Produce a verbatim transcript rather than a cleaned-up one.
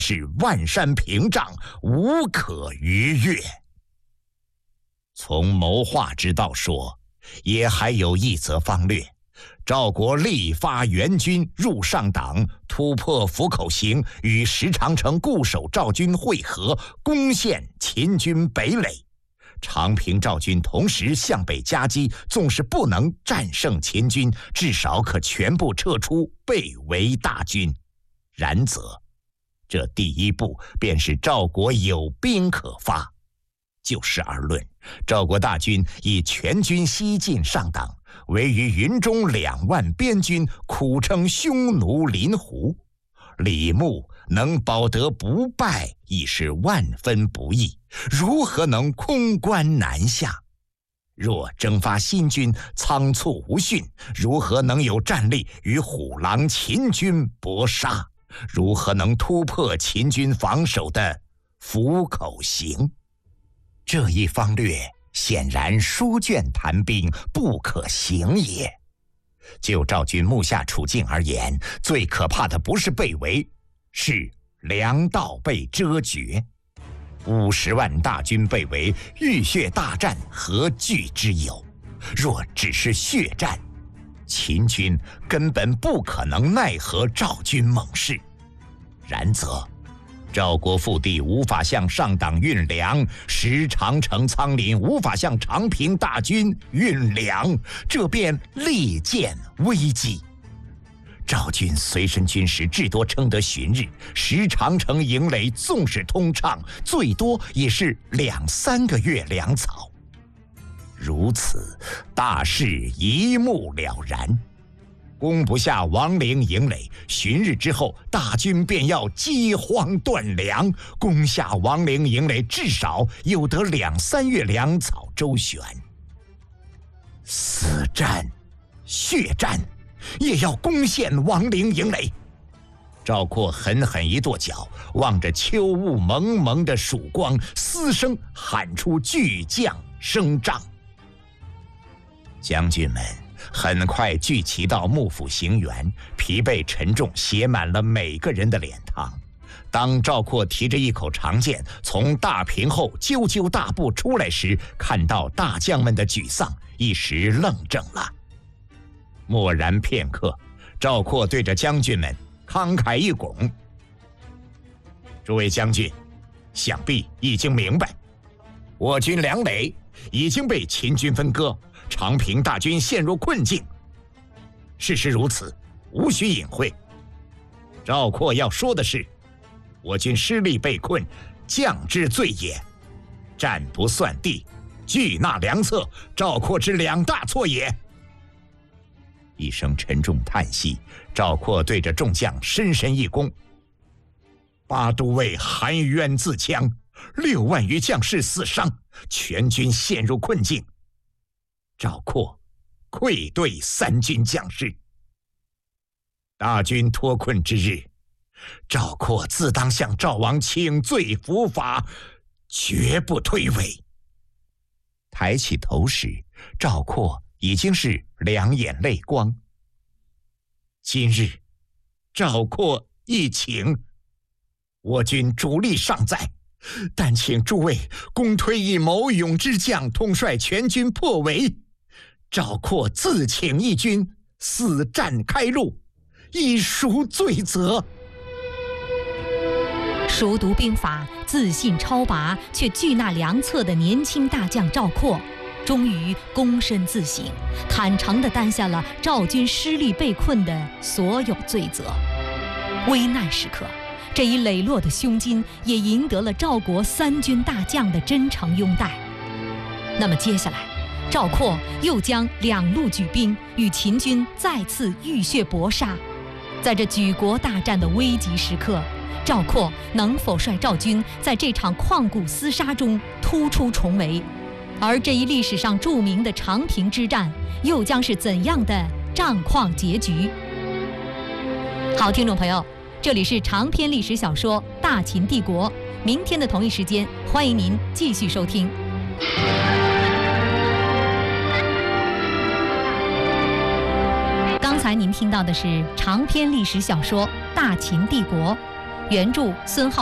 是万山屏障，无可逾越。从谋划之道说，也还有一则方略。赵国力发援军入上党，突破府口行，与石长城固守赵军会合，攻陷秦军北垒。长平赵军同时向北夹击，纵使不能战胜秦军，至少可全部撤出被围大军。然则，这第一步便是赵国有兵可发。就事而论，赵国大军以全军西进上党，围于云中两万边军，苦称匈奴临胡。李牧能保得不败，已是万分不易，如何能空关南下？若征发新军，仓促无训，如何能有战力与虎狼秦军搏杀？如何能突破秦军防守的府口行？这一方略显然书卷谈兵，不可行也。就赵军目下处境而言，最可怕的不是被围，是粮道被遮绝。五十万大军被围，浴血大战何惧之有？若只是血战，秦军根本不可能奈何赵军猛士。然则赵国腹地无法向上党运粮，石长城仓廪无法向长平大军运粮，这便利见危机。赵军随身军师至多撑得旬日，石长城营垒纵使通畅，最多也是两三个月粮草。如此，大事一目了然。攻不下王陵营垒，旬日之后，大军便要饥荒断粮；攻下王陵营垒，至少有得两三月粮草周旋。死战、血战，也要攻陷王陵营垒。赵括狠狠一跺脚，望着秋雾蒙蒙的曙光，嘶声喊出巨将声帐。将军们很快聚齐到幕府行辕，疲惫沉重写满了每个人的脸庞。当赵括提着一口长剑从大屏后赳赳大步出来时，看到大将们的沮丧，一时愣怔了。默然片刻，赵括对着将军们慷慨一拱：诸位将军，想必已经明白，我军粮垒已经被秦军分割，长平大军陷入困境。事实如此，无需隐晦。赵括要说的是，我军失利被困，将之罪也。战不算地，拒纳良策，赵括之两大错也。一声沉重叹息，赵括对着众将深深一躬：八都尉含冤自戕，六万余将士死伤，全军陷入困境。赵括愧对三军将士。大军脱困之日，赵括自当向赵王请罪伏法，绝不推诿。抬起头时，赵括已经是两眼泪光。今日赵括一请，我军主力尚在，但请诸位公推一谋勇之将统帅全军破围。赵括自请一军，死战开路，以赎罪责。 熟读兵法、自信超拔却拒纳良策的年轻大将赵括，终于躬身自省，坦诚地担下了赵军失利被困的所有罪责。危难时刻，这一磊落的胸襟也赢得了赵国三军大将的真诚拥戴。那么接下来，赵括又将两路举兵与秦军再次浴血搏杀。在这举国大战的危急时刻，赵括能否率赵军在这场旷古厮杀中突出重围？而这一历史上著名的长平之战，又将是怎样的战况结局？好，听众朋友，这里是长篇历史小说《大秦帝国》，明天的同一时间，欢迎您继续收听。刚才您听到的是长篇历史小说《大秦帝国》， 原著孙浩。